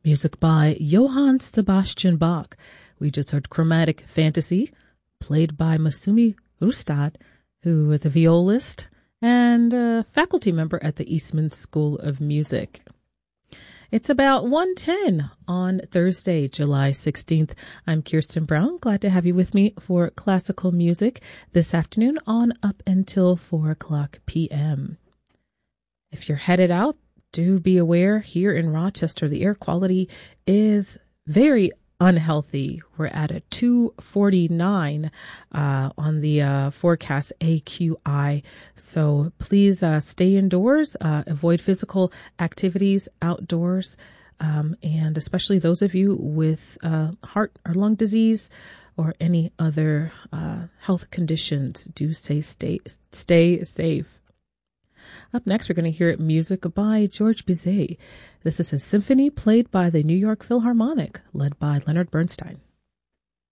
Music by Johann Sebastian Bach. We just heard Chromatic Fantasy, played by Masumi Rustad, who is a violist and a faculty member at the Eastman School of Music. It's about 1:10 on Thursday, July 16th. I'm Kirsten Brown. Glad to have you with me for classical music this afternoon on up until 4 o'clock p.m. If you're headed out, do be aware here in Rochester, the air quality is very unhealthy. We're at a 249 on the forecast AQI. So please stay indoors, avoid physical activities outdoors, and especially those of you with heart or lung disease or any other health conditions, do stay safe. Up next, we're going to hear music by George Bizet. This is a symphony played by the New York Philharmonic, led by Leonard Bernstein.